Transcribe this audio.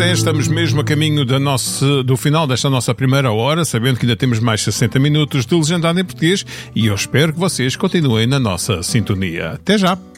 José, estamos mesmo a caminho do final desta nossa primeira hora, sabendo que ainda temos mais 60 minutos de legendado em português, e eu espero que vocês continuem na nossa sintonia. Até já!